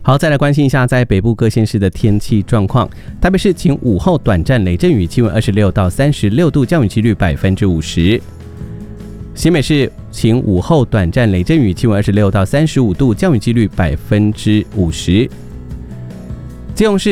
好，再来关心一下在北部各县市的天气状况。台北市晴午后短暂雷阵雨，气温26到36度，降雨几率50%。新北市晴午后短暂雷阵雨，气温26到35度，降雨几率50%。基隆市